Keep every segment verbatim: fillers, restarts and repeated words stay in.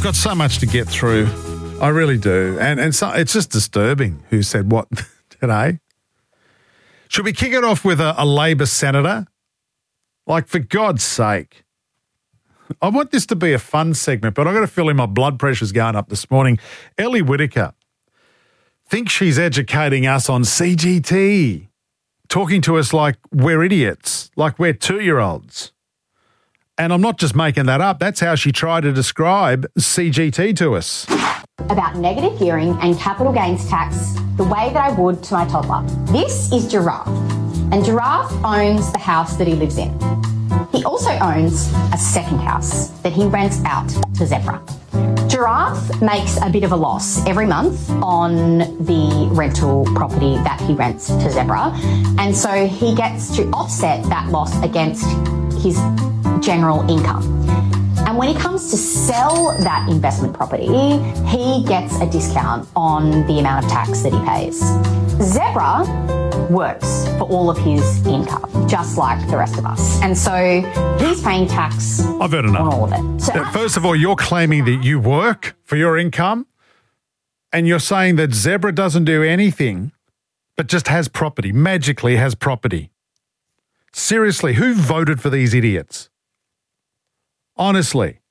I've got so much to get through. I really do. And and so it's just disturbing who said what today. Should we kick it off with a, a Labor senator? Like, for God's sake. I want this to be a fun segment, but I've got to feel in my blood pressure's going up this morning. Ellie Whittaker thinks she's educating us on C G T, talking to us like we're idiots, like we're two-year-olds. And I'm not just making that up. That's how she tried to describe C G T to us. About negative gearing and capital gains tax the way that I would to my toddler. This is Giraffe, and Giraffe owns the house that he lives in. He also owns a second house that he rents out to Zebra. Giraffe makes a bit of a loss every month on the rental property that he rents to Zebra, and so he gets to offset that loss against his general income. And when he comes to sell that investment property, he gets a discount on the amount of tax that he pays. Zebra works for all of his income, just like the rest of us. And so he's paying tax I've heard enough. on all of it. So Uh, First of all, you're claiming that you work for your income, and you're saying that Zebra doesn't do anything but just has property, magically has property. Seriously, who voted for these idiots? Honestly.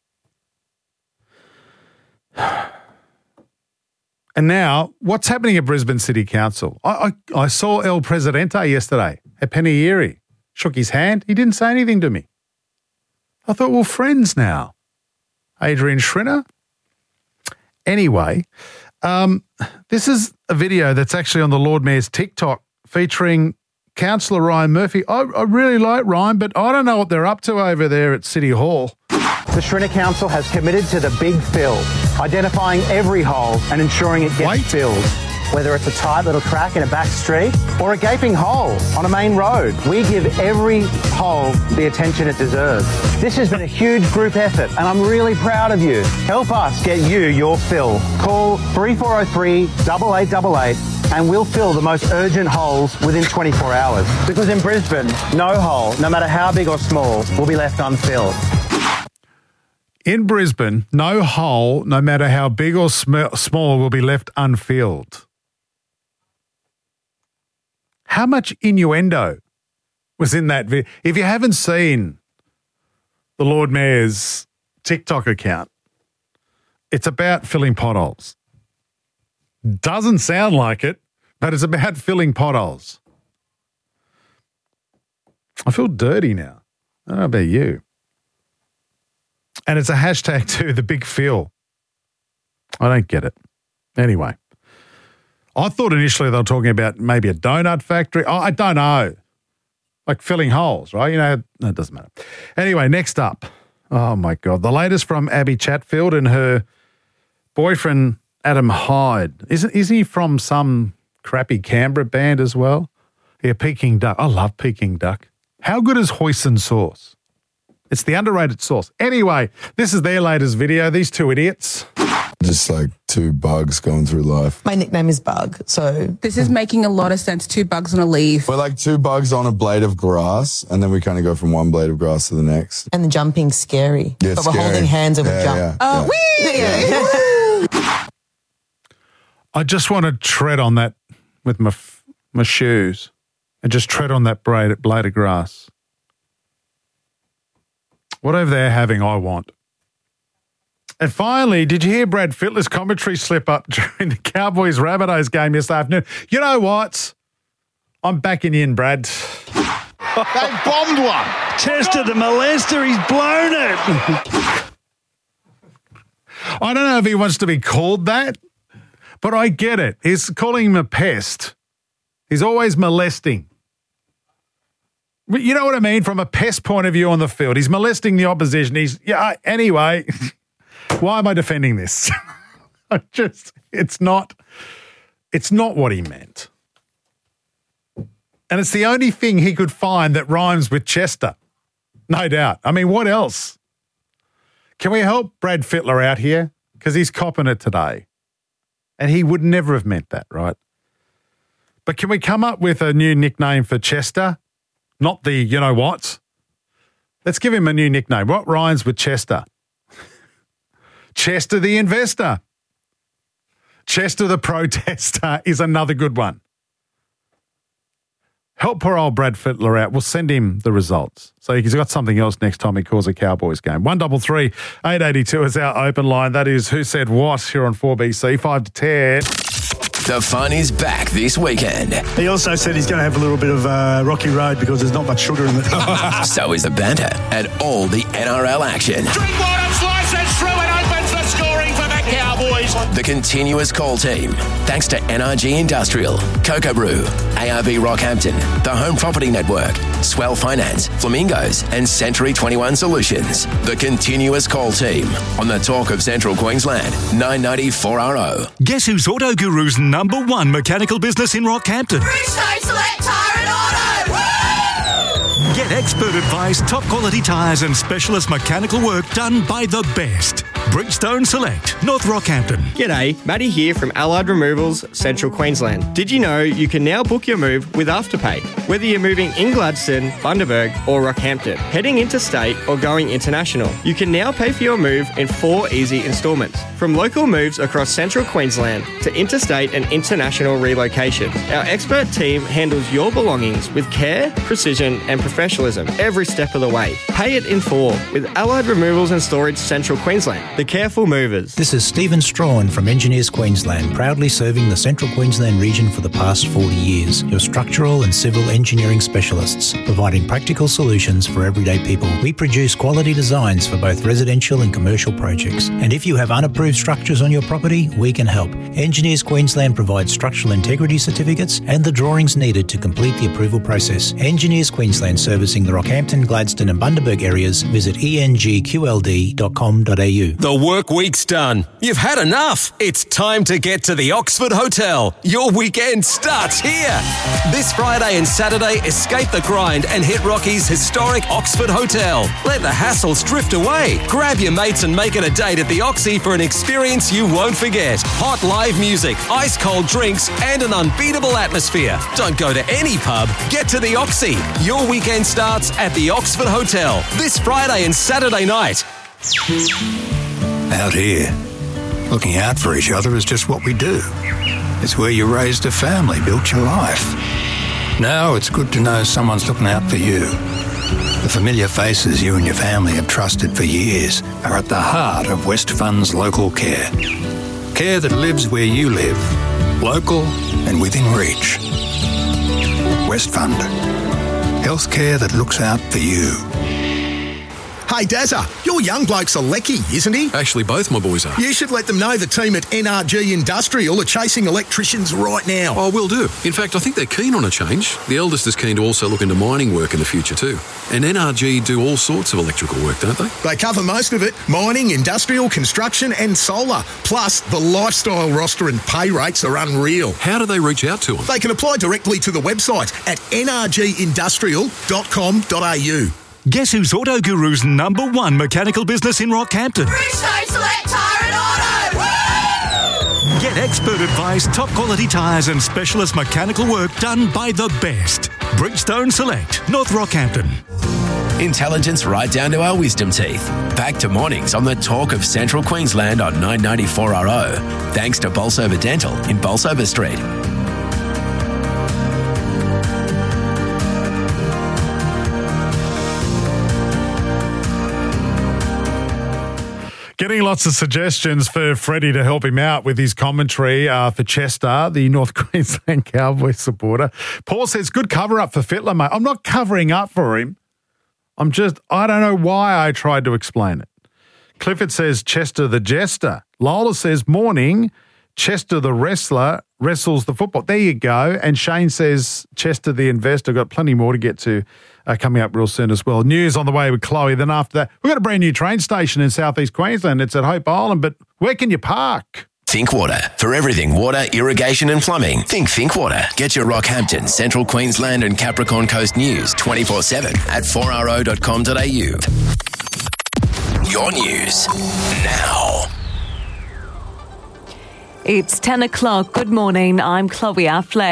And now, what's happening at Brisbane City Council? I, I, I saw El Presidente yesterday at Penieri. Shook his hand. He didn't say anything to me. I thought, we're friends now. Adrian Schrinner. Anyway, um, this is a video that's actually on the Lord Mayor's TikTok featuring Councillor Ryan Murphy. I, I really like Ryan, but I don't know what they're up to over there at City Hall. The Schrinner Council has committed to the big fill, identifying every hole and ensuring it gets Wait. filled. Whether it's a tight little crack in a back street or a gaping hole on a main road, we give every hole the attention it deserves. This has been a huge group effort, and I'm really proud of you. Help us get you your fill. Call three four zero three, eight eight eight eight and we'll fill the most urgent holes within twenty-four hours. Because in Brisbane, no hole, no matter how big or small, will be left unfilled. In Brisbane, no hole, no matter how big or sm- small, will be left unfilled. How much innuendo was in that video? If you haven't seen the Lord Mayor's TikTok account, it's about filling potholes. Doesn't sound like it, but it's about filling potholes. I feel dirty now. I don't know about you. And it's a hashtag too, the big fill. I don't get it. Anyway, I thought initially they were talking about maybe a donut factory. Oh, I don't know. Like filling holes, right? You know, no, it doesn't matter. Anyway, next up. Oh, my God. The latest from Abby Chatfield and her boyfriend, Adam Hyde. Isn't, isn't he from some crappy Canberra band as well? Yeah, Peking Duck. I love Peking Duck. How good is hoisin sauce? It's the underrated sauce. Anyway, this is their latest video. These two idiots. Just like two bugs going through life. My nickname is Bug, so... This is making a lot of sense. Two bugs on a leaf. We're like two bugs on a blade of grass, and then we kind of go from one blade of grass to the next. And the jumping's scary. Yeah, it's but we're scary. holding hands and yeah, we jump. Yeah, Oh, yeah. wee! I just want to tread on that with my my shoes and just tread on that blade, blade of grass. Whatever they're having, I want. And finally, did you hear Brad Fittler's commentary slip up during the Cowboys-Rabbitohs game yesterday afternoon? You know what? I'm backing in, Brad. They bombed one. Chester, the molester, he's blown it. I don't know if he wants to be called that, but I get it. He's calling him a pest. He's always molesting. You know what I mean? From a pest point of view on the field. He's molesting the opposition. He's, yeah, anyway, why am I defending this? I just, it's not, it's not what he meant. And it's the only thing he could find that rhymes with Chester. No doubt. I mean, what else? Can we help Brad Fittler out here? Because he's copping it today. And he would never have meant that, right? But can we come up with a new nickname for Chester? Not the, you know what? Let's give him a new nickname. What rhymes with Chester? Chester the Investor. Chester the Protester is another good one. Help poor old Brad Fittler out. We'll send him the results. So he's got something else next time he calls a Cowboys game. one double three eight eighty two is our open line. That is Who Said What here on four B C, five to ten. The fun is back this weekend. He also said he's going to have a little bit of uh, rocky road because there's not much sugar in it. So is the banter and all the N R L action. Drinkwater slices through and opens the scoring for the Cowboys. The continuous call team. Thanks to N R G Industrial, Cocoa Brew, A R B Rockhampton, the Home Property Network, Swell Finance, Flamingos, and Century twenty-one Solutions. The continuous call team on the Talk of Central Queensland, nine ninety four R O. Guess who's Auto Guru's number one mechanical business in Rockhampton? Bridgestone Select Tyre and Auto. Woo! Get expert advice, top quality tyres and specialist mechanical work done by the best. Bridgestone Select, North Rockhampton. G'day, Matty here from Allied Removals, Central Queensland. Did you know you can now book your move with Afterpay? Whether you're moving in Gladstone, Bundaberg or Rockhampton, heading interstate or going international, you can now pay for your move in four easy instalments. From local moves across Central Queensland to interstate and international relocation, our expert team handles your belongings with care, precision and professionalism every step of the way. Pay it in full with Allied Removals and Storage Central Queensland. The careful movers. This is Stephen Strawn from Engineers Queensland, proudly serving the Central Queensland region for the past forty years. Your structural and civil engineering specialists, providing practical solutions for everyday people. We produce quality designs for both residential and commercial projects. And if you have unapproved structures on your property, we can help. Engineers Queensland provides structural integrity certificates and the drawings needed to complete the approval process. Engineers Queensland, servicing the Rockhampton, Gladstone and Bundaberg areas. Visit e n g q l d dot com dot a u. The work week's done. You've had enough. It's time to get to the Oxford Hotel. Your weekend starts here. This Friday and Saturday, escape the grind and hit Rocky's historic Oxford Hotel. Let the hassles drift away. Grab your mates and make it a date at the Oxy for an experience you won't forget. Hot live music, ice cold drinks and an unbeatable atmosphere. Don't go to any pub. Get to the Oxy. Your weekend starts at the Oxford Hotel this Friday and Saturday night. Out here, looking out for each other is just what we do. It's where you raised a family, built your life. Now it's good to know someone's looking out for you. The familiar faces you and your family have trusted for years are at the heart of Westfund's local care. Care that lives where you live, local and within reach. Westfund. Healthcare that looks out for you. Hey, Dazza, your young bloke's a lecky, isn't he? Actually, both my boys are. You should let them know the team at N R G Industrial are chasing electricians right now. Oh, will do. In fact, I think they're keen on a change. The eldest is keen to also look into mining work in the future too. And N R G do all sorts of electrical work, don't they? They cover most of it. Mining, industrial, construction and solar. Plus, the lifestyle roster and pay rates are unreal. How do they reach out to them? They can apply directly to the website at n r g industrial dot com dot a u. Guess who's Auto Guru's number one mechanical business in Rockhampton? Bridgestone Select Tyre and Auto. Woo! Get expert advice, top quality tyres and specialist mechanical work done by the best. Bridgestone Select, North Rockhampton. Intelligence right down to our wisdom teeth. Back to mornings on the Talk of Central Queensland on nine ninety-four R O. Thanks to Bolsover Dental in Bolsover Street. Getting lots of suggestions for Freddie to help him out with his commentary uh, for Chester, the North Queensland Cowboys supporter. Paul says, good cover up for Fittler, mate. I'm not covering up for him. I'm just, I don't know why I tried to explain it. Clifford says, Chester the jester. Lola says, morning, Chester the wrestler wrestles the football. There you go. And Shane says, Chester the investor. Got plenty more to get to uh, coming up real soon as well. News on the way with Chloe. Then after that, we've got a brand new train station in southeast Queensland. It's at Hope Island, but where can you park? Thinkwater. For everything water, irrigation and plumbing, think Thinkwater. Get your Rockhampton, Central Queensland and Capricorn Coast news twenty-four seven at four r o dot com dot a u. Your news now. It's ten o'clock. Good morning. I'm Chloe Affleck.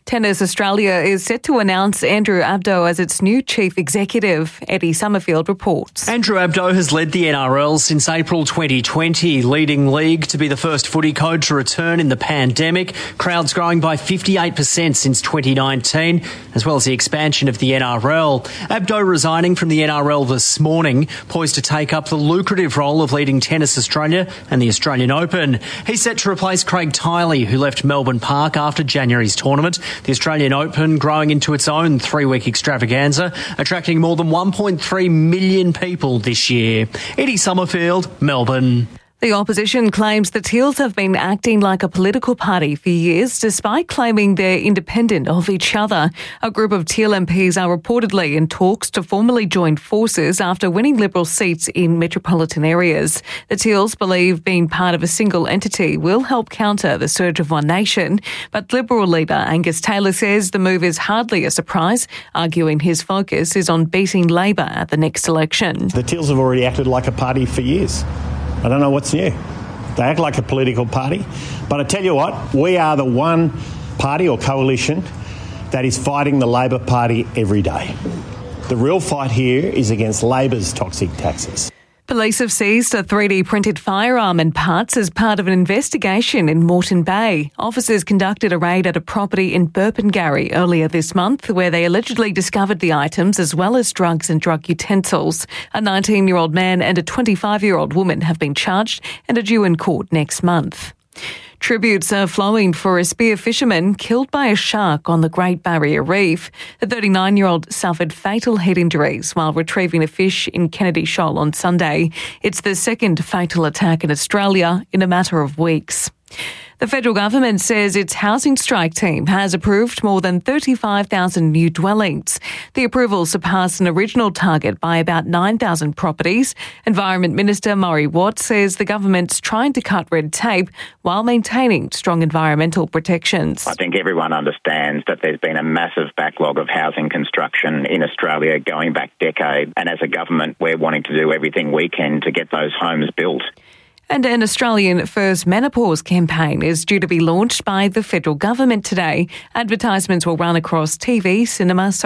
Tennis Australia is set to announce Andrew Abdo as its new chief executive. Eddie Summerfield reports. Andrew Abdo has led the N R L since April twenty twenty, leading league to be the first footy code to return in the pandemic. Crowds growing by fifty-eight percent since twenty nineteen, as well as the expansion of the N R L. Abdo resigning from the N R L this morning, poised to take up the lucrative role of leading Tennis Australia and the Australian Open. He's set to replace Craig Tiley, who left Melbourne Park after January's tournament. The Australian Open growing into its own three-week extravaganza, attracting more than one point three million people this year. Eddie Summerfield, Melbourne. The opposition claims the Teals have been acting like a political party for years, despite claiming they're independent of each other. A group of Teal M Ps are reportedly in talks to formally join forces after winning Liberal seats in metropolitan areas. The Teals believe being part of a single entity will help counter the surge of One Nation, but Liberal leader Angus Taylor says the move is hardly a surprise, arguing his focus is on beating Labor at the next election. The Teals have already acted like a party for years. I don't know what's new. They act like a political party. But I tell you what, we are the one party or coalition that is fighting the Labor Party every day. The real fight here is against Labor's toxic taxes. Police have seized a three D printed firearm and parts as part of an investigation in Moreton Bay. Officers conducted a raid at a property in Burpengary earlier this month where they allegedly discovered the items as well as drugs and drug utensils. A nineteen-year-old man and a twenty-five-year-old woman have been charged and are due in court next month. Tributes are flowing for a spear fisherman killed by a shark on the Great Barrier Reef. The thirty-nine-year-old suffered fatal head injuries while retrieving a fish in Kennedy Shoal on Sunday. It's the second fatal attack in Australia in a matter of weeks. The federal government says its housing strike team has approved more than thirty-five thousand new dwellings. The approval surpassed an original target by about nine thousand properties. Environment Minister Murray Watt says the government's trying to cut red tape while maintaining strong environmental protections. I think everyone understands that there's been a massive backlog of housing construction in Australia going back decades, and as a government we're wanting to do everything we can to get those homes built. And an Australian first menopause campaign is due to be launched by the federal government today. Advertisements will run across T V, cinema,